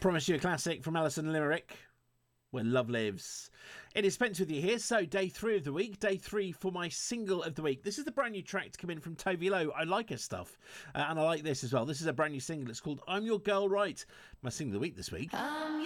Promise you a classic from Alison Limerick, Where Love Lives. It is Spence with you here. So day 3 of the week, day 3 for my single of the week. This is the brand new track to come in from Toby Lowe. I like her stuff, and I like this as well. This is a brand new single. It's called I'm Your Girl Right. My single of the week this week.